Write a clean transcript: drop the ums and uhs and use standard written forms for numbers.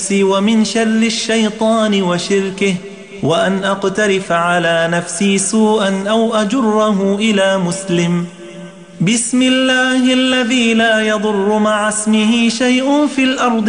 نفسي ومن شر الشيطان وشركه، وأن أقترف على نفسي سوءا أو أجره إلى مسلم. بسم الله الذي لا يضر مع اسمه شيء في الأرض